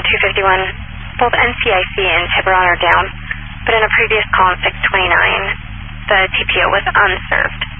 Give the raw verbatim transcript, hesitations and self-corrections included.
two fifty-one, both N C I C and Tiburon are down, but in a previous call on six twenty-nine, the T P O was unserved.